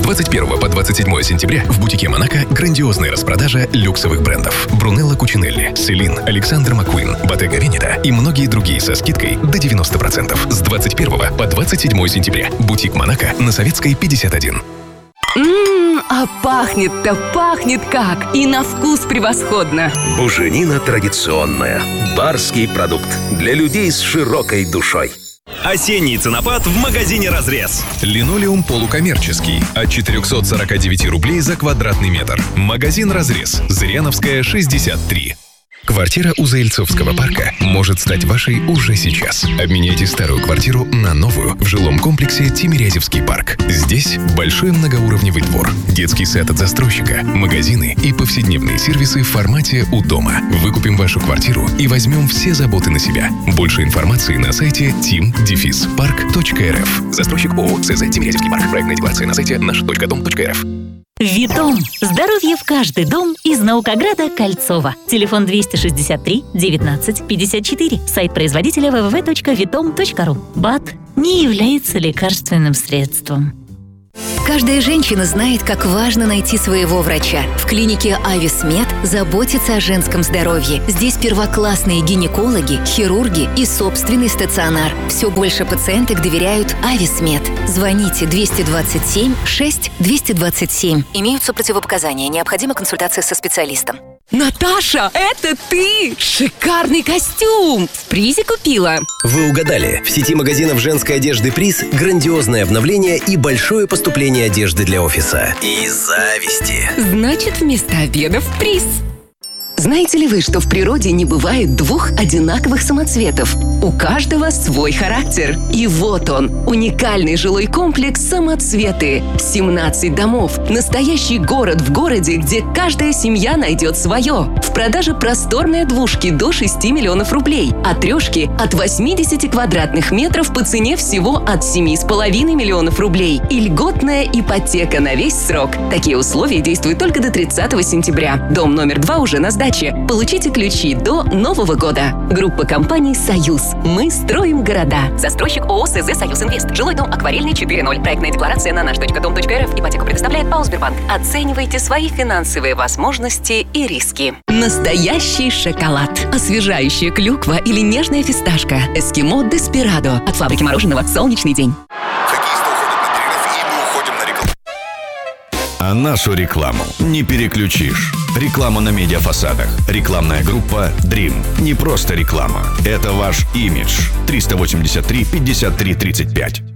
21 по 27 сентября в бутике «Монако» грандиозная распродажа люксовых брендов. Брунелло Кучинелли, Селин, Александр Маккуин, Bottega Veneta и многие другие со скидкой до 90%. С 21 по 27 сентября. Бутик «Монако» на Советской, 51. А пахнет-то пахнет как! И на вкус превосходно! Буженина традиционная. Барский продукт. Для людей с широкой душой. Осенний ценопад в магазине «Разрез». Линолеум полукоммерческий от 449 рублей за квадратный метр. Магазин «Разрез». Зыряновская, 63. Квартира у Заильцовского парка может стать вашей уже сейчас. Обменяйте старую квартиру на новую в жилом комплексе Тимирязевский парк. Здесь большой многоуровневый двор, детский сад от застройщика, магазины и повседневные сервисы в формате «У дома». Выкупим вашу квартиру и возьмем все заботы на себя. Больше информации на сайте tim-park.rf. Застройщик ООО ЦЗ «Тимирязевский парк». Проектная декларация на сайте наш.дом.рф. Витом. Здоровье в каждый дом из Наукограда Кольцова. Телефон 263 19 54. Сайт производителя www.vitom.ru. БАД не является лекарственным средством. Каждая женщина знает, как важно найти своего врача. В клинике Ависмед заботятся о женском здоровье. Здесь первоклассные гинекологи, хирурги и собственный стационар. Все больше пациенток доверяют Ависмед. Звоните 227 6 227. Имеются противопоказания. Необходима консультация со специалистом. Наташа, это ты! Шикарный костюм! В призе купила? Вы угадали. В сети магазинов женской одежды «Приз» грандиозное обновление и большое поступление одежды для офиса. И зависти. Значит, вместо обеда в приз. Знаете ли вы, что в природе не бывает двух одинаковых самоцветов? У каждого свой характер. И вот он, уникальный жилой комплекс «Самоцветы». 17 домов. Настоящий город в городе, где каждая семья найдет свое. В продаже просторные двушки до 6 миллионов рублей, а трешки от 80 квадратных метров по цене всего от 7,5 миллионов рублей. И льготная ипотека на весь срок. Такие условия действуют только до 30 сентября. Дом номер 2 уже на сдаче. Получите ключи до Нового года. Группа компаний «Союз». Мы строим города. Застройщик ООО СЗ «Союз Инвест». Жилой дом Акварельный 4.0. Проектная декларация на наш.дом.рф. Ипотеку предоставляет ПАО Сбербанк. Оценивайте свои финансовые возможности и риски. Настоящий шоколад. Освежающая клюква или нежная фисташка. Эскимо Деспирадо. От фабрики мороженого «Солнечный день». Хоккеисты уходят на перерыв, и мы уходим на рекламу. А нашу рекламу не переключишь. Реклама на медиафасадах. Рекламная группа Dream. Не просто реклама. Это ваш имидж. 383 53 35.